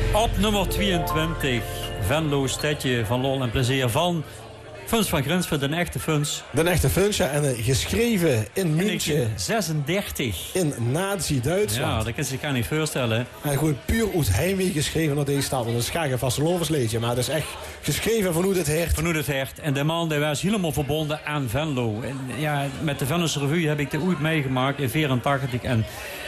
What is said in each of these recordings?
Op nummer 22, Venlo, stedje van lol en plezier van Funs van Grinsven, de echte Funs. De echte Funs, ja. En geschreven in München. 36. In Nazi-Duitsland. Ja, dat kan je zich niet voorstellen. En gewoon puur uit heimwee geschreven naar deze stad. Want dat is graag een vastelovensleedje. Maar het is echt geschreven vanuit het hart. Vanuit het hart. En de man die was helemaal verbonden aan Venlo. En ja, met de Venlose Revue heb ik dit ooit meegemaakt in 84. En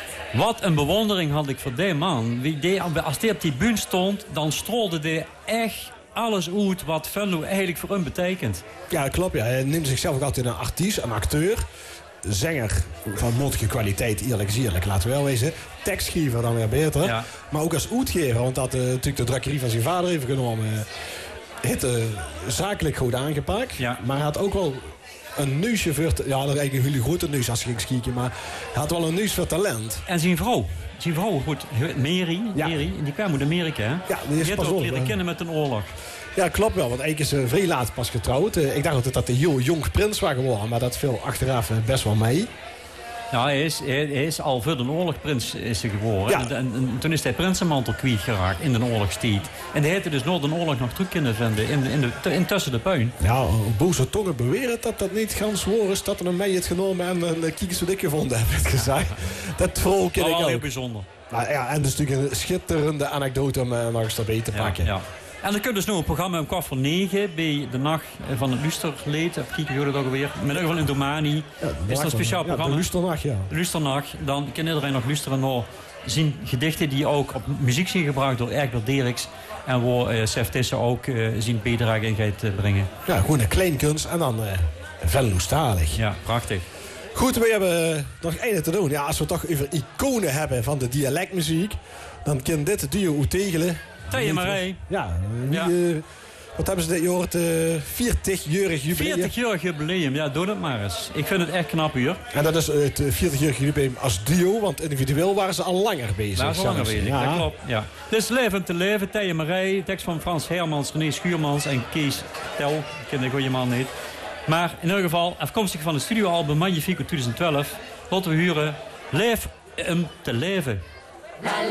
wat een bewondering had ik voor die man. Als die op die bühne stond, dan strolde hij echt alles uit wat Venlo eigenlijk voor hem betekent. Ja, klopt. Ja. Hij neemt zichzelf ook altijd een artiest, een acteur. Zanger van motige kwaliteit, eerlijk is eerlijk, laten we wel wezen. Tekstschrijver dan weer beter. Ja. Maar ook als uitgever, want dat natuurlijk de drukkerie van zijn vader heeft genomen. Het zakelijk goed aangepakt. Ja. Maar hij had ook wel een neusje voor... Ja, dat is eigenlijk een hele grote neus als je ging skiën. Maar hij had wel een neus voor talent. En zijn vrouw, goed, Mary, die kwam uit Amerika. Hè? Ja, die is pas op. Die kennen met een oorlog. Ja, klopt wel. Want eigenlijk is ze vrij laat pas getrouwd. Ik dacht dat het een heel jong prins was geworden. Maar dat viel achteraf best wel mee. Ja, hij is al voor de oorlogprins is hij geworden. Ja. En toen is hij prinsenmantel kwijt geraakt in de oorlogstijd. En die heeft dus nooit een oorlog nog terug kunnen vinden in tussen de puin. Ja, boze tongen beweren dat niet gans waar is dat er een mee het genomen en een kiekers wat ik gevonden heb. Gezegd. Dat vooral ken ik ook. Heel bijzonder. Nou, ja, en dat is natuurlijk een schitterende anekdote om nog eens erbij te pakken. Ja. En dan kun je dus nu een programma om 8:45 bij de nacht van het Lusterleed. Of kijken jullie dat ook weer. Met ieder geval in Domani. Ja, is dat een speciaal programma? De Lusternacht, ja. De Lusternacht. Dan kan iedereen nog luisteren naar zijn gedichten die ook op muziek zijn gebruikt door Egbert Dierks. En waar Sef Tisse ook zijn bijdrage in gaat brengen. Ja, gewoon een kleinkunst en dan Venlo-stalig. Ja, prachtig. Goed, we hebben nog één te doen. Ja, als we toch over iconen hebben van de dialectmuziek, dan kan dit duo uittegelen. Tije Marij. Ja, wat hebben ze dit jaar? Het 40-jarig jubileum. 40-jarig jubileum, ja, doe dat maar eens. Ik vind het echt knap hier. En dat is het 40-jarig jubileum als duo, want individueel waren ze al langer bezig. Waren ze langer bezig, ja. Dat klopt. Ja. Dus Leven te leven, Tije Marij, tekst van Frans Hermans, René Schuurmans en Kees Tel. Ik ken de goede man niet. Maar in ieder geval, afkomstig van het studioalbum Magnifico 2012, laten we huren Leef te leven.